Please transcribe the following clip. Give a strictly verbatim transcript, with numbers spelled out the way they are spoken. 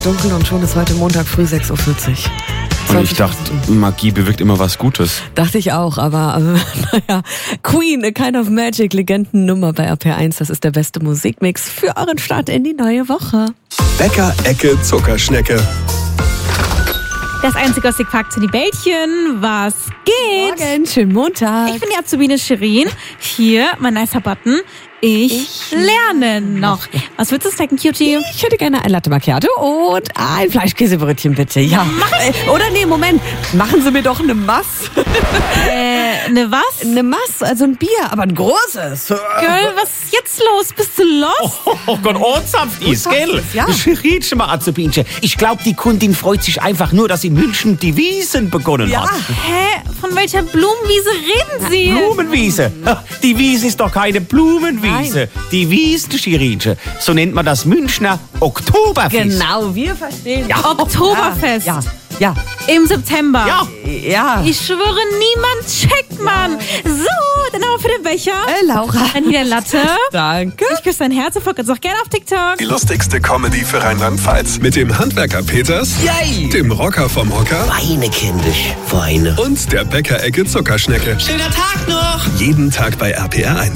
Dunkel und schon ist heute Montag früh sechs Uhr vierzig. Und ich dachte, Magie bewirkt immer was Gutes. Dachte ich auch, aber äh, naja. Queen, A Kind of Magic, Legendennummer bei R P eins. Das ist der beste Musikmix für euren Start in die neue Woche. Bäcker Ecke Zuckerschnecke. Das einzige, was ich fragt, sind die Bällchen. Was geht? Morgen, schönen Montag. Ich bin die Azubine Shirin. Hier, mein nicer Button. Ich, ich lerne noch. Was willst du snacken, Cutie? Ich hätte gerne ein Latte Macchiato und ein Fleischkäsebrötchen, bitte. Ja. Äh, oder nee, Moment. Machen Sie mir doch eine Mass. äh, eine was? Eine Mass, also ein Bier, aber ein großes. Girl, was ist jetzt los? Bist du los? Oh, oh Gott, ernsthaft ist, gell? Ja. Schrietsch mal, Azubinchen. Ich glaube, die Kundin freut sich einfach nur, dass in München die Wiesen begonnen Ja. hat. Hä? Von welcher Blumenwiese reden Sie? Blumenwiese? Die Wiese ist doch keine Blumenwiese. Nein. Die Wiesen, Schirinche. So nennt man das Münchner Oktoberfest. Genau, wir verstehen. Ja. Oktoberfest. Ja, ja, Im September. Ja. ja. Ich schwöre, niemand checkt, Mann. So, dann haben wir für den Becher. Äh, Laura. Dann hier Latte. Danke. Ich küsse dein Herz und folgt uns auch gerne auf TikTok. Die lustigste Comedy für Rheinland-Pfalz. Mit dem Handwerker Peters, Yay. dem Rocker vom Hocker Weine, kindisch, Weine. und der Bäcker Ecke Zuckerschnecke. Schöner Tag noch! Jeden Tag bei R P R eins.